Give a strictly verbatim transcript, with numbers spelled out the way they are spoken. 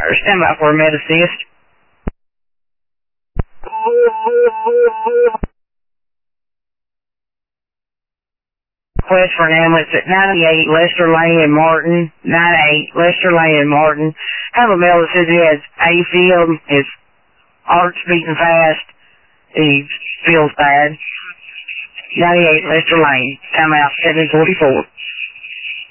Or stand by for a med assist. Request for an ambulance at ninety-eight Lester Lane in Martin. ninety-eight Lester Lane in Martin. I have a male that says he has AFib. His heart's beating fast. He feels bad. ninety-eight Lester Lane. Time out seven forty-four.